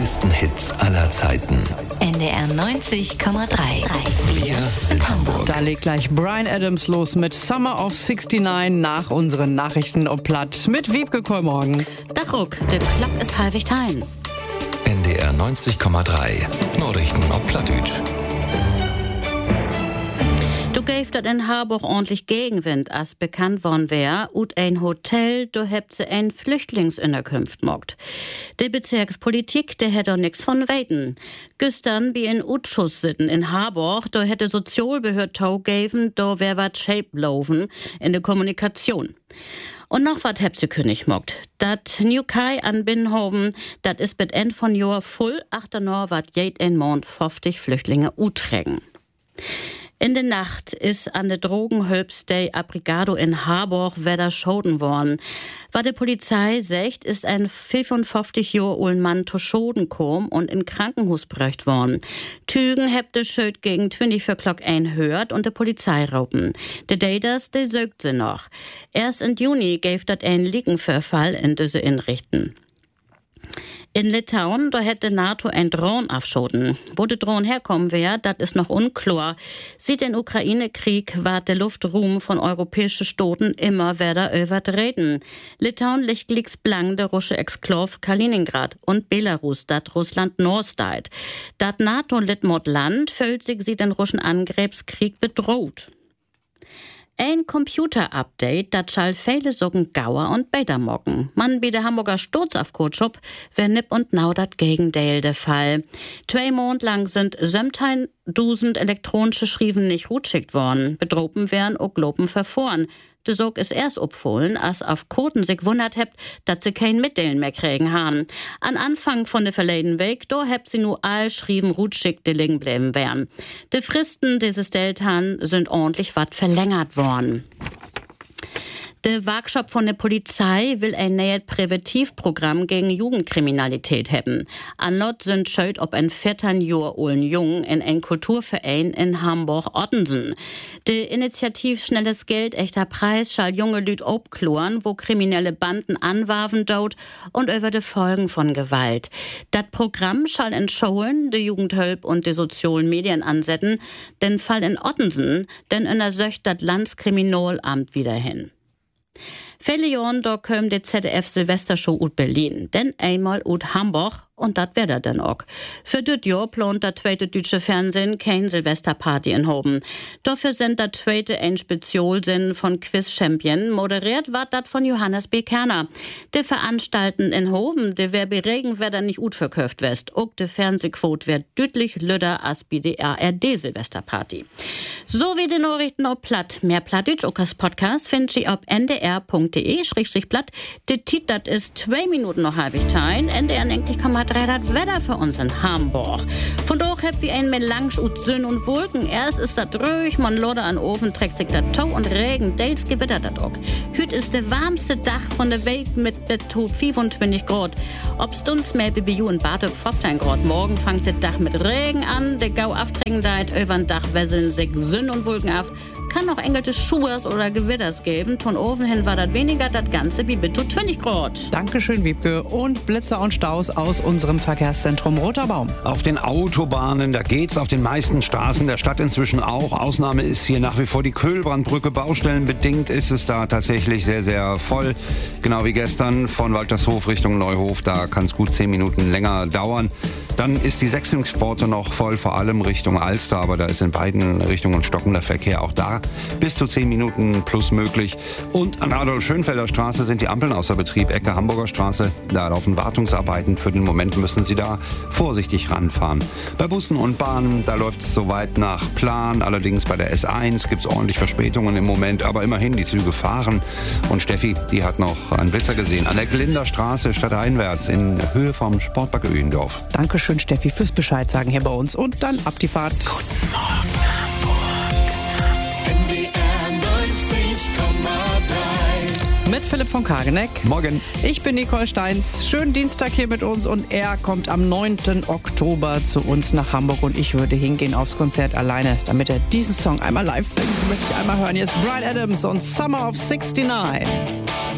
größten Hits aller Zeiten. NDR 90,3. Wir sind Hamburg. Da legt gleich Bryan Adams los mit Summer of 69 nach unseren Nachrichten ob Platt mit Wiebke Kollmorgen. Dachruck, der Klack ist halbig tein. NDR 90,3. Nachrichten ob Plattdeutsch. Du gäft dat in Harburg ordentlich Gegenwind, als bekannt worden wär, ut ein Hotel, du hebt se ein Flüchtlingsunterkunft mockt. Die Bezirkspolitik, der hätte doch nix von weiten. Gestern wie in Utschuss sitten in Harburg, da hätte Sozialbehörd tau gäven, da wär wat shape laufen in der Kommunikation. Und noch wat hebt se König mockt. Dat New Kai an Binnenhoven, dat is bet end von Jahr voll, achternor wat jed ein Mond 50 Flüchtlinge uträgen. In der Nacht ist an der Drogenhölpstei Abrigado in Harburg wieder schoden worden. Was die Polizei sagt, ist ein 55 Jahre alter Mann zu Schoden gekommen und in Krankenhaus gebracht worden. Tügen hebt de Schöd gegen 24:00 hört und die Polizei raupen. Die Daters, die sögt sie noch. Erst im Juni gäf dat ein Liegenverfall in diese Inrichten. In Litauen, da hätte NATO ein Drohne aufschoten. Wo der Drohne herkommen wär, das ist noch unklar. Sieht den Ukraine-Krieg, ward der Luftruhm von europäischen Staaten immer wieder übertreten. Litauen liegt blank der russische Exklave Kaliningrad und Belarus, dat Russland Nordsteit. Dat NATO-Litmod-Land fühlt sich den russischen Angriffskrieg bedroht. Ein Computer-Update, dat schall viele sogen Gauer und Bäder mocken. Man bi der Hamburger Sturz auf Kotschub, wär nipp und nau dat Gegenteil der Fall. 2 Monate lang sind 17.000 elektronische Schrieven nicht rutschickt worden. Bedropen wären auch Globen verfohren. De Sog is erst opfohlen, als auf Koten sich wundert hebt, dat sie kein Mitteln mehr kriegen haben. An Anfang von der verleden Weg, do hebt sie nur all Schrieven rutschickt, die liegen bleiben wären. Die Fristen dieses Deltan sind ordentlich wat verlängert worden. Der Workshop von der Polizei will ein neues Präventivprogramm gegen Jugendkriminalität haben. Anlot sind schuld ob ein 14 Jahre alten Jungen in ein Kulturverein in Hamburg-Ottensen. Die Initiativ Schnelles Geld, echter Preis schall junge Lüd obkloren, wo kriminelle Banden anwarfen dort und über die Folgen von Gewalt. Das Programm schall in Schulen, die Jugendhilfe und die sozialen Medien ansetzen, den Fall in Ottensen, denn in der Söcht das Landskriminalamt wieder hin. Viele Jahre da kommt die ZDF Silvestershow ut Berlin, denn einmal ut Hamburg und dat wär dann auch. Für das Jahr plant der zweite deutsche Fernsehen kein Silvesterparty in Hoben. Dafür sind der zweite ein Spezialsinn von Quiz Champion. Moderiert wird dat von Johannes B. Kerner. Die Veranstalten in Hoben, die wär bei Regenwetter nicht gut verkauft west. Auch die Fernsehquote wär deutlich lüder als bei der ARD Silvesterparty. So wie die Nachrichten auf Platt. Mehr Plattdeutsch auch als Podcast findet ihr auf ndr.de/platt. Die Tit, dat ist 2 Minuten noch halbig teilen. NDR endlich kann man das Wetter für uns in Hamburg. Von dort habt wir ein Melange ut Sonne und Wolken. Erst ist das ruhig, man lode an Ofen, trägt sich das Tau und Regen, dels gewittert das auch. Hüt ist der warmste Dach von der Welt mit 25 Grad. Ob's uns mehr wie bei you in Bad 15 Grad. Morgen fängt das Dach mit Regen an, der Gau afträgen deit, übern Dach wesseln sich Sonne und Wolken auf. Kann auch engelte Schuhers oder Gewitters geben. Von Ofen hin war das weniger, das Ganze wie bis zu 20 Grad. Dankeschön, Wiebke. Und Blitzer und Staus aus unserem Verkehrszentrum Roter Baum. Auf den Autobahnen, da geht's auf den meisten Straßen der Stadt inzwischen auch. Ausnahme ist hier nach wie vor die Köhlbrandbrücke. Baustellenbedingt ist es da tatsächlich sehr, sehr voll. Genau wie gestern von Waltershof Richtung Neuhof. Da kann es gut 10 Minuten länger dauern. Dann ist die Sechsungspforte noch voll, vor allem Richtung Alster. Aber da ist in beiden Richtungen stockender Verkehr. Auch da bis zu 10 Minuten plus möglich. Und an Adolf-Schönfelder Straße sind die Ampeln außer Betrieb. Ecke Hamburger Straße, da laufen Wartungsarbeiten. Für den Moment müssen Sie da vorsichtig ranfahren. Bei Bussen und Bahnen, da läuft es soweit nach Plan. Allerdings bei der S1 gibt es ordentlich Verspätungen im Moment. Aber immerhin, die Züge fahren. Und Steffi, die hat noch einen Blitzer gesehen. An der Glinder Straße stadteinwärts in Höhe vom Sportpark Öhendorf. Dankeschön, Steffi, fürs Bescheid sagen hier bei uns. Und dann ab die Fahrt. Guten Morgen, Hamburg. NDR 90,3. Mit Philipp von Kageneck. Morgen. Ich bin Nicole Steins. Schönen Dienstag hier mit uns und er kommt am 9. Oktober zu uns nach Hamburg und ich würde hingehen aufs Konzert alleine, damit er diesen Song einmal live singt. Möchte ich einmal hören. Hier ist Bryan Adams und Summer of 69.